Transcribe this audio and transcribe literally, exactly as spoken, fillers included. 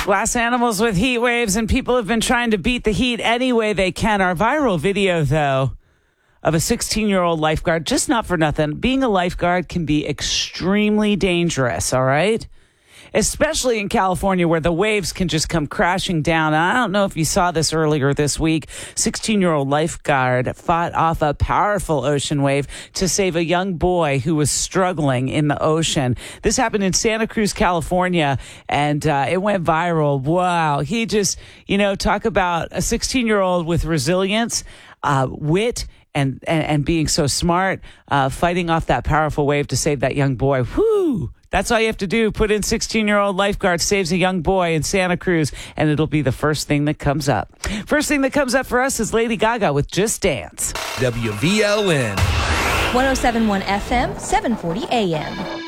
Glass animals with heat waves, and people have been trying to beat the heat any way they can. Our viral video, though, of a sixteen-year-old lifeguard, just not for nothing. Being a lifeguard can be extremely dangerous, all right? Especially in California, where the waves can just come crashing down. And I don't know if you saw this earlier this week. sixteen-year-old lifeguard fought off a powerful ocean wave to save a young boy who was struggling in the ocean. This happened in Santa Cruz, California, and uh, it went viral. Wow. He just, you know, talk about a sixteen-year-old with resilience, uh, wit, and, and, and being so smart, uh, fighting off that powerful wave to save that young boy. Whoo! That's all you have to do. Put in sixteen-year-old lifeguard saves a young boy in Santa Cruz, and it'll be the first thing that comes up. First thing that comes up for us is Lady Gaga with Just Dance. W V L N. one oh seven point one F M, seven forty A M.